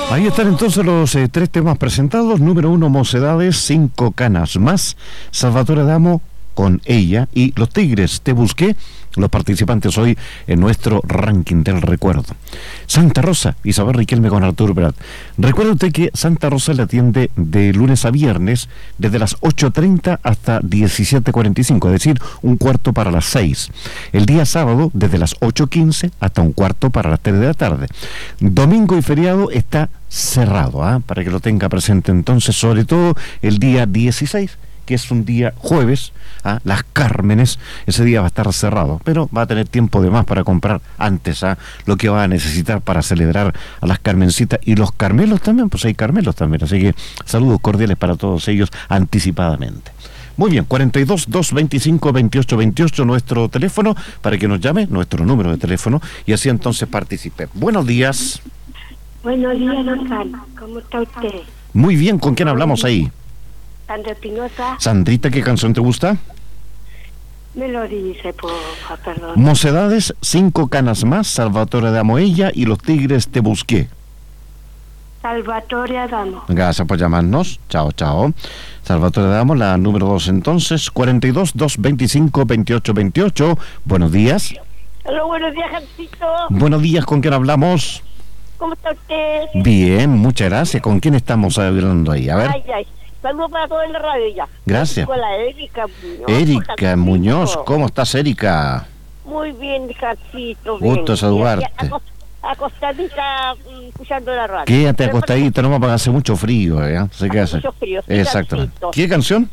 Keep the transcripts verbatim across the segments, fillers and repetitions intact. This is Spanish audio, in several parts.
Ahí están entonces los eh, tres temas presentados. Número uno, Mocedades, cinco canas más. Salvatore Adamo con ella y Los Tigres, Te Busqué, los participantes hoy en nuestro ranking del recuerdo. Santa Rosa, Isabel Riquelme con Arturo Prat. Recuerde usted que Santa Rosa le atiende de lunes a viernes desde las ocho treinta hasta diecisiete cuarenta y cinco, es decir, un cuarto para las seis. El día sábado desde las ocho quince hasta un cuarto para las tres de la tarde. Domingo y feriado está cerrado, ¿eh? Para que lo tenga presente entonces, sobre todo el día dieciséis, que es un día jueves, ¿ah? Las Cármenes, ese día va a estar cerrado, pero va a tener tiempo de más para comprar antes, ¿ah? Lo que va a necesitar para celebrar a las Carmencitas y los Carmelos también, pues hay Carmelos también, así que saludos cordiales para todos ellos anticipadamente. Muy bien, cuarenta y dos, doscientos veinticinco, veintiocho veintiocho, nuestro teléfono, para que nos llame, nuestro número de teléfono, y así entonces participe. Buenos días. Buenos días, don Carlos. ¿Cómo está usted? Muy bien, ¿con quién hablamos ahí? Sandra Espinosa. Sandrita, ¿qué canción te gusta? Me lo dice, porfa, perdón. Mocedades, cinco canas más, Salvatore Adamo ella y Los Tigres, Te Busqué. Salvatore Adamo. Gracias por llamarnos. Chao, chao. Salvatore Adamo, la número dos entonces, cuarenta y dos, doscientos veinticinco, veintiocho veintiocho. Buenos días. Hola, buenos días, Jancito. Buenos días, ¿con quién hablamos? ¿Cómo está usted? Bien, muchas gracias. ¿Con quién estamos hablando ahí? A ver. Ay, ay. Saludos para todos en la radio ya. Gracias. Con la Erika Muñoz. Erika Jancito. Muñoz, ¿cómo estás, Erika? Muy bien, Jancito. Gusto bien. saludarte. Y aquí, acost- Acostadita, mm, escuchando la radio. Quédate Pero acostadita, no porque hace mucho frío, ¿eh? ¿Se qué hace? mucho frío, sí, Exactamente. Jancito. ¿Qué canción?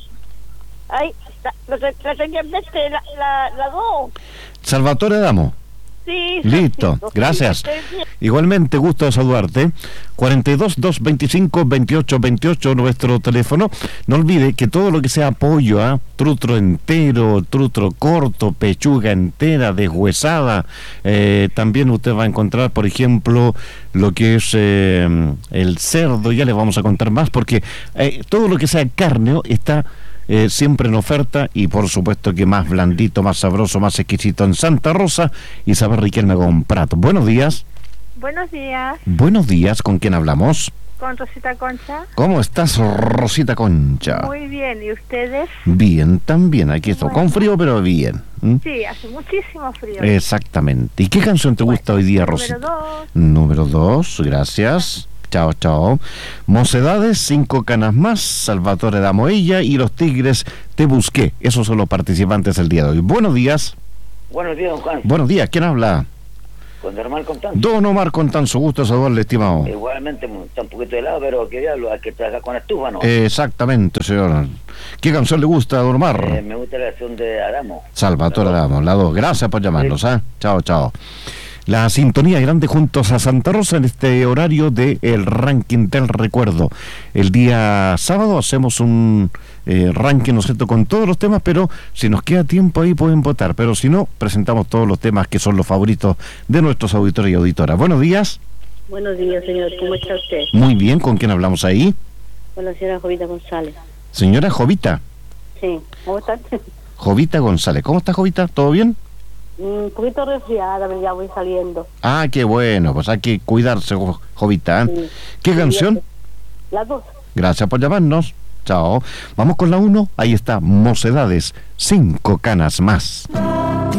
Ay, la, la, la tenía en mente, la, la, la dos. Salvatore Adamo. Sí, Listo, Jancito, sí, gracias. que estés bien. Igualmente, gusto de saludarte. cuarenta y dos, doscientos veinticinco, veintiocho veintiocho, nuestro teléfono. No olvide que todo lo que sea pollo, ¿ah? Trutro entero, trutro corto, pechuga entera, deshuesada. Eh, también usted va a encontrar, por ejemplo, lo que es eh, el cerdo. Ya le vamos a contar más, porque eh, todo lo que sea carne está Eh, siempre en oferta, y por supuesto que más blandito, más sabroso, más exquisito en Santa Rosa. Isabel Riquelme con Prato. Buenos días. Buenos días, Buenos días, ¿con quién hablamos? con Rosita Concha. ¿Cómo estás, Rosita Concha? Muy bien, ¿y ustedes? Bien, también, aquí estoy, con frío pero bien. ¿Mm? Sí, hace muchísimo frío. Exactamente. ¿Y qué canción te gusta hoy día, Rosita? Número dos. Número dos, gracias. Chao, chao. Mocedades, cinco canas más, Salvatore Adamo ella y Los Tigres, Te Busqué. Esos son los participantes del día de hoy. Buenos días. Buenos días, don Juan. Buenos días, ¿quién habla? Con Normal Constanzo. Don Omar Contanzo, gusto saludarle, estimado. Igualmente, está un poquito helado, pero que diablo, hay que trabajar con estufa, ¿no? Exactamente, señor. ¿Qué canción le gusta a Don Omar? Eh, me gusta la canción de Adamo. Salvatore Adamo, la dos. Gracias por llamarnos, ¿ah? Chao, chao. La sintonía grande juntos a Santa Rosa en este horario de el ranking del recuerdo. El día sábado hacemos un eh, ranking, ¿no es cierto?, con todos los temas, pero si nos queda tiempo ahí pueden votar, pero si no, presentamos todos los temas que son los favoritos de nuestros auditores y auditoras. Buenos días. Buenos días, señor. ¿Cómo está usted? Muy bien, ¿con quién hablamos ahí? Con la señora Jovita González. Señora Jovita. Sí. ¿Cómo está? Jovita González. ¿Cómo está, Jovita? ¿Todo bien? Un poquito resfriada, pero ya voy saliendo. Ah, qué bueno, pues hay que cuidarse, Jo- Jovita, ¿eh? Sí. ¿Qué Sí, canción? Las dos. Gracias por llamarnos. Chao. Vamos con la uno. Ahí está, Mocedades, cinco canas más.